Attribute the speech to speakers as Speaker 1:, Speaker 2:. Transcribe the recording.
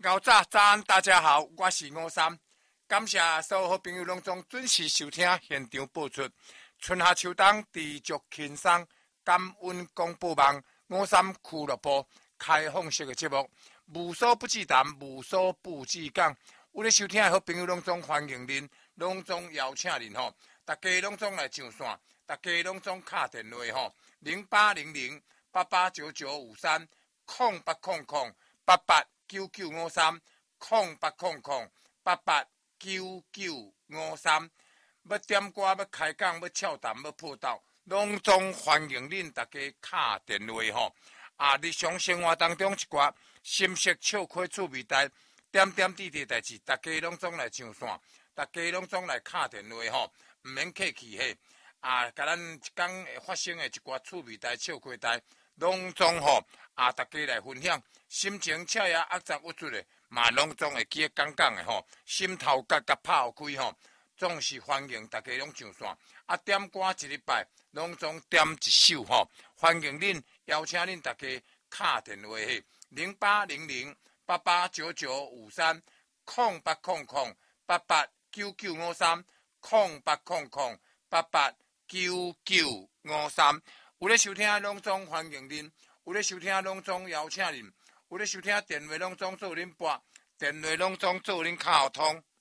Speaker 1: 早安，大家好，我是吴三，感谢所有好朋友拢总准时收听现场播出。春夏秋冬持续轻松，感恩广播网吴三俱乐部开放式的节目，无所不至谈，无所不至讲。有咧收听的好朋友拢总欢迎您，拢总邀请您吼，大家拢总来上线，大家拢总敲电话吼，0800889953，0800889953，要点歌，要开讲，要俏谈，要破道，拢总欢迎恁大家敲电话吼。日常生活当中一寡心色笑开趣味代，点点滴滴代志，大家拢总来上线，大家拢总来敲电话吼，唔免客气嘿。甲咱一天会发生的一寡趣味代、笑开代，拢总吼大家来分享，心情恰也压杂不出的，嘛拢总会记得讲的吼，心头角拍开吼，总是欢迎大家拢上线。点歌一礼拜拢总点一首吼，欢迎恁邀请恁大家敲电话嘿0800889953，0800889953。有咧收听拢总欢迎恁，有咧收听拢总邀请恁，有咧收听电话拢总做恁拨，电话拢总做恁敲通。